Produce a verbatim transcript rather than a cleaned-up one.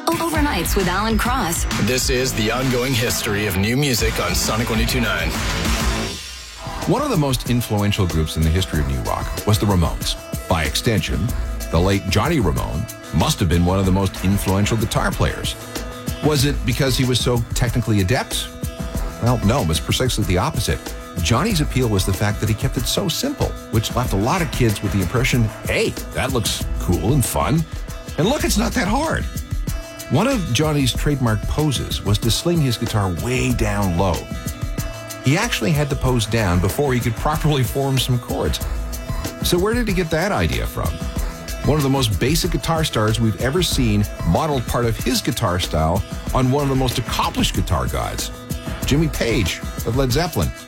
Overnights with Alan Cross. This is the ongoing history of new music on Sonic one oh two point nine. One of the most influential groups in the history of new rock was the Ramones. By extension, the late Johnny Ramone must have been one of the most influential guitar players. Was it because he was so technically adept? Well, no, it was precisely the opposite. Johnny's appeal was the fact that he kept it so simple, which left a lot of kids with the impression, hey, that looks cool and fun. And look, it's not that hard. One of Johnny's trademark poses was to sling his guitar way down low. He actually had the pose down before he could properly form some chords. So where did he get that idea from? One of the most basic guitar stars we've ever seen modeled part of his guitar style on one of the most accomplished guitar gods, Jimmy Page of Led Zeppelin.